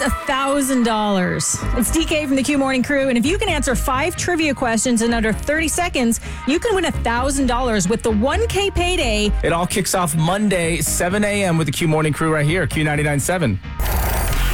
$1,000. It's DK from the Q Morning Crew, and if you can answer 5 trivia questions in under 30 seconds, you can win $1,000 with the 1K payday. It all kicks off Monday, 7 a.m. with the Q Morning Crew right here, Q99.7.